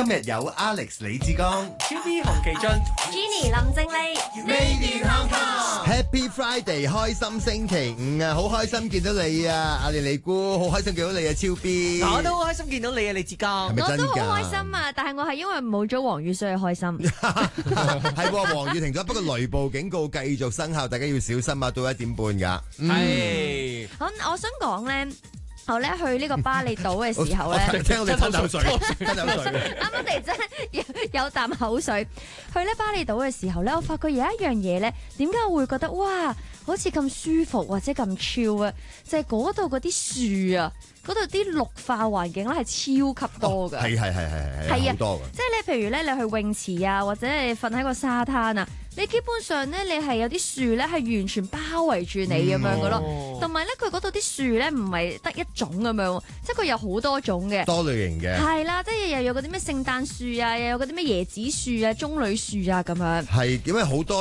今日有 Alex 李志剛、 QB 洪其俊、 Jenny 林正麗 ，Made in Hong Kong。Happy Friday， 開心星期五啊！好開心見到你啊，阿莉姑，好開心見到你啊，超 B。 我都好開心見到你啊，李志剛。 我都好開心啊，但係我係因為冇咗黃雨所以開心。 係喎，黃雨停咗，不過雷暴警告繼續生效，大家要小心啊！到1點半㗎。係。 我想講咧。我咧去呢個巴厘島嘅時候咧， 聽我哋吞口水，吞口水。 啱啱突然真有啖口水。去咧巴厘島嘅時候咧，我發覺有一樣嘢咧，點解我會覺得哇，好似咁舒服或者咁 chill 啊？就係嗰度嗰啲樹啊，嗰度啲綠化環境咧係超級多㗎。係好多㗎。即係咧，譬如咧，你去泳池啊，或者你瞓喺個沙灘啊。你基本上咧，你係有啲樹咧，係完全包圍住你咁樣嘅咯。同埋咧，佢嗰度啲樹咧，唔係得一種咁樣，即係佢有好多種嘅， 多類型嘅。係啦，即係又有嗰啲咩聖誕樹啊，又有嗰啲咩椰子樹啊、棕櫚樹啊咁樣。 係，因為好多。